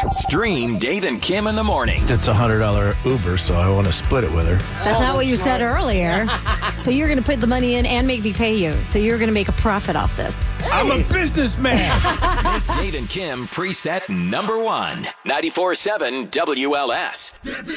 Stream Dave and Kim in the morning. It's a $100 Uber, so I want to split it with her. That's not what you said earlier. So you're going to put the money in and make me pay you. So you're going to make a profit off this. I'm a businessman. Dave and Kim preset number 1. 94.7 WLS.